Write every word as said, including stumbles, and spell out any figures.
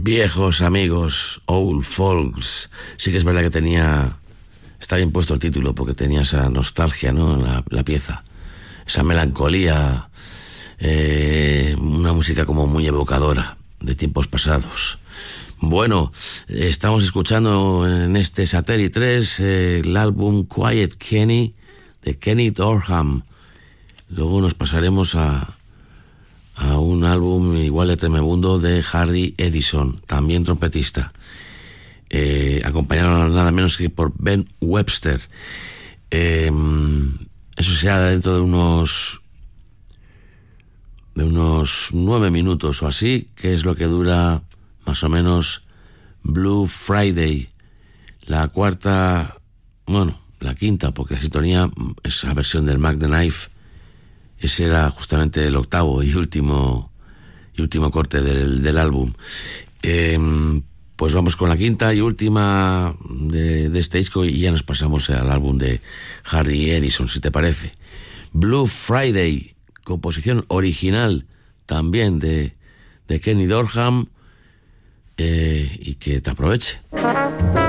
Viejos amigos, Old Folks. Sí que es verdad que tenía... Está bien puesto el título porque tenía esa nostalgia, ¿no? La, la pieza. Esa melancolía. Eh, una música como muy evocadora de tiempos pasados. Bueno, estamos escuchando en este Satellite tres eh, el álbum Quiet Kenny de Kenny Dorham. Luego nos pasaremos a, a un álbum igual de tremebundo de Harry Edison, también trompetista, eh, acompañado nada menos que por Ben Webster. Eh, eso será dentro de unos de unos nueve minutos o así, que es lo que dura más o menos Blue Friday, la cuarta, bueno, la quinta, porque la sintonía, esa versión del Mac the Knife, ese era justamente el octavo y último y último corte del, del álbum. Eh, pues vamos con la quinta y última de, de este disco y ya nos pasamos al álbum de Harry Edison, si te parece. Blue Friday, composición original también de, de Kenny Dorham, eh, y que te aproveche.